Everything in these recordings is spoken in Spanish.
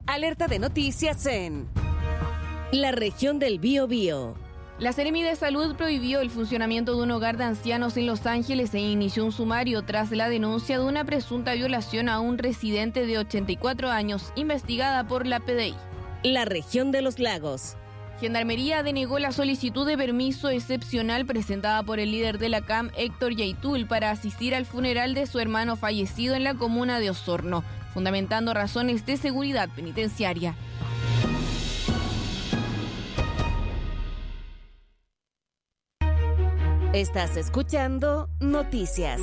Alerta de noticias en la región del Biobío. La Seremi de Salud prohibió el funcionamiento de un hogar de ancianos en Los Ángeles e inició un sumario tras la denuncia de una presunta violación a un residente de 84 años, investigada por la PDI. La región de los Lagos. Gendarmería denegó la solicitud de permiso excepcional presentada por el líder de la CAM, Héctor Yaitul, para asistir al funeral de su hermano fallecido en la comuna de Osorno, fundamentando razones de seguridad penitenciaria. Estás escuchando Noticias.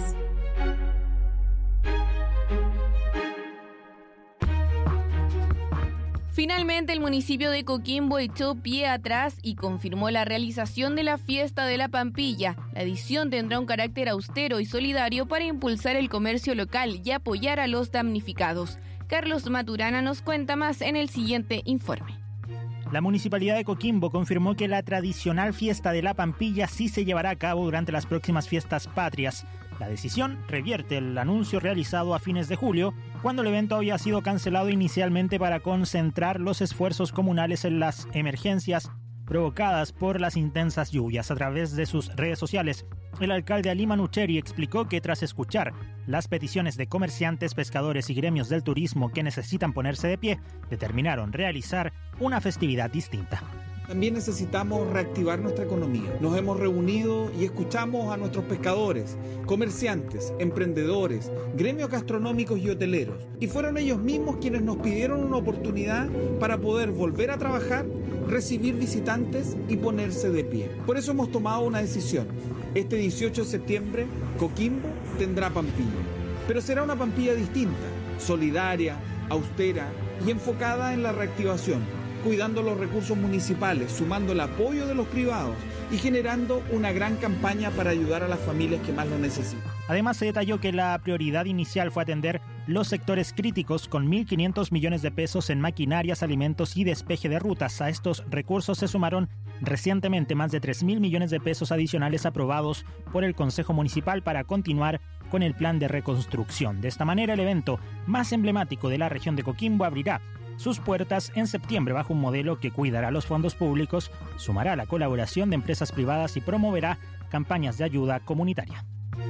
Finalmente, el municipio de Coquimbo echó pie atrás y confirmó la realización de la Fiesta de la Pampilla. La edición tendrá un carácter austero y solidario para impulsar el comercio local y apoyar a los damnificados. Carlos Maturana nos cuenta más en el siguiente informe. La Municipalidad de Coquimbo confirmó que la tradicional Fiesta de la Pampilla sí se llevará a cabo durante las próximas fiestas patrias. La decisión revierte el anuncio realizado a fines de julio, cuando el evento había sido cancelado inicialmente para concentrar los esfuerzos comunales en las emergencias provocadas por las intensas lluvias. A través de sus redes sociales, el alcalde Ali Manucheri explicó que tras escuchar las peticiones de comerciantes, pescadores y gremios del turismo que necesitan ponerse de pie, determinaron realizar una festividad distinta. También necesitamos reactivar nuestra economía. Nos hemos reunido y escuchamos a nuestros pescadores, comerciantes, emprendedores, gremios gastronómicos y hoteleros. Y fueron ellos mismos quienes nos pidieron una oportunidad para poder volver a trabajar, recibir visitantes y ponerse de pie. Por eso hemos tomado una decisión. Este 18 de septiembre, Coquimbo tendrá Pampilla. Pero será una Pampilla distinta, solidaria, austera y enfocada en la reactivación, cuidando los recursos municipales, sumando el apoyo de los privados y generando una gran campaña para ayudar a las familias que más lo necesitan. Además, se detalló que la prioridad inicial fue atender los sectores críticos con 1.500 millones de pesos en maquinarias, alimentos y despeje de rutas. A estos recursos se sumaron recientemente más de 3.000 millones de pesos adicionales aprobados por el Consejo Municipal para continuar con el plan de reconstrucción. De esta manera, el evento más emblemático de la región de Coquimbo abrirá sus puertas en septiembre bajo un modelo que cuidará los fondos públicos, sumará la colaboración de empresas privadas y promoverá campañas de ayuda comunitaria.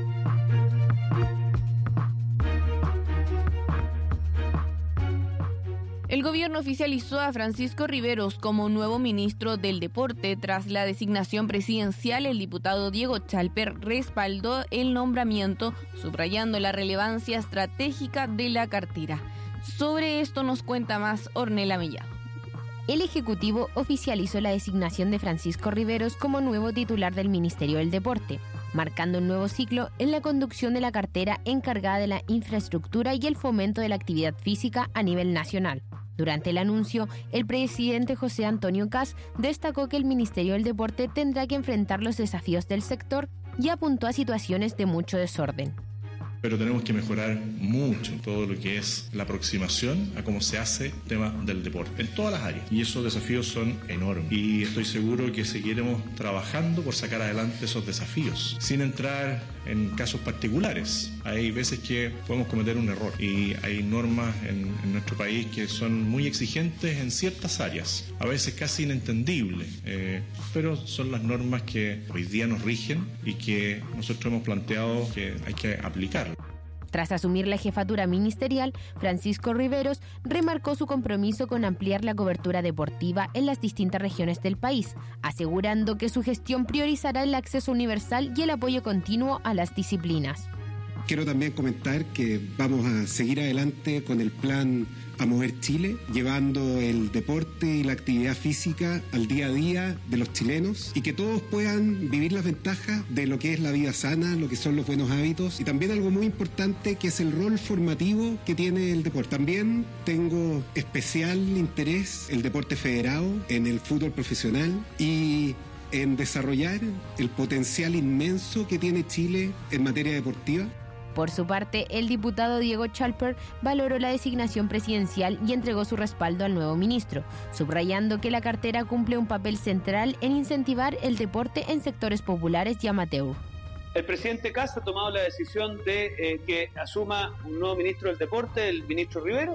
El gobierno oficializó a Francisco Riveros como nuevo ministro del Deporte. Tras la designación presidencial, el diputado Diego Chalper respaldó el nombramiento, subrayando la relevancia estratégica de la cartera. Sobre esto nos cuenta más Ornella Mellado. El Ejecutivo oficializó la designación de Francisco Riveros como nuevo titular del Ministerio del Deporte, marcando un nuevo ciclo en la conducción de la cartera encargada de la infraestructura y el fomento de la actividad física a nivel nacional. Durante el anuncio, el presidente José Antonio Kast destacó que el Ministerio del Deporte tendrá que enfrentar los desafíos del sector y apuntó a situaciones de mucho desorden. Pero tenemos que mejorar mucho todo lo que es la aproximación a cómo se hace el tema del deporte en todas las áreas. Y esos desafíos son enormes. Y estoy seguro que seguiremos trabajando por sacar adelante esos desafíos, sin entrar en casos particulares. Hay veces que podemos cometer un error y hay normas en nuestro país que son muy exigentes en ciertas áreas, a veces casi inentendibles, pero son las normas que hoy día nos rigen y que nosotros hemos planteado que hay que aplicar. Tras asumir la jefatura ministerial, Francisco Riveros remarcó su compromiso con ampliar la cobertura deportiva en las distintas regiones del país, asegurando que su gestión priorizará el acceso universal y el apoyo continuo a las disciplinas. Quiero también comentar que vamos a seguir adelante con el plan A Mover Chile, llevando el deporte y la actividad física al día a día de los chilenos y que todos puedan vivir las ventajas de lo que es la vida sana, lo que son los buenos hábitos y también algo muy importante que es el rol formativo que tiene el deporte. También tengo especial interés el deporte federado en el fútbol profesional y en desarrollar el potencial inmenso que tiene Chile en materia deportiva. Por su parte, el diputado Diego Chalper valoró la designación presidencial y entregó su respaldo al nuevo ministro, subrayando que la cartera cumple un papel central en incentivar el deporte en sectores populares y amateur. El presidente Kast ha tomado la decisión de que asuma un nuevo ministro del deporte, el ministro Rivero,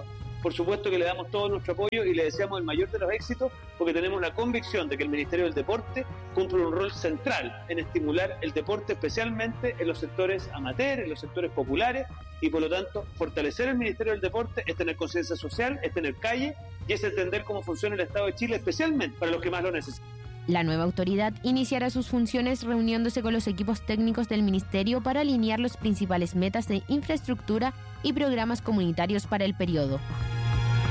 por supuesto que le damos todo nuestro apoyo y le deseamos el mayor de los éxitos, porque tenemos la convicción de que el Ministerio del Deporte cumple un rol central en estimular el deporte, especialmente en los sectores amateur, en los sectores populares, y por lo tanto fortalecer el Ministerio del Deporte es tener conciencia social, es tener calle y es entender cómo funciona el Estado de Chile, especialmente para los que más lo necesitan. La nueva autoridad iniciará sus funciones reuniéndose con los equipos técnicos del Ministerio para alinear las principales metas de infraestructura y programas comunitarios para el periodo.